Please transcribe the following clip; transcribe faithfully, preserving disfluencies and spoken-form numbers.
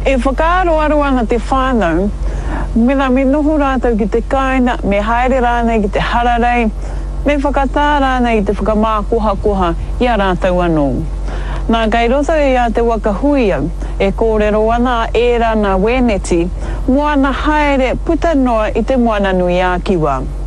E whakaaro ana te whānau, me la me noho rātou ki te kaina, me haere rānei ki te hararei, me whakatā rānei ki te whakamākoha koha i a rātou anō. Nā kai roto e a te wakahuia, e kōrero ana e rana weneti, moana haere puta noa i te moana nui a kiwa.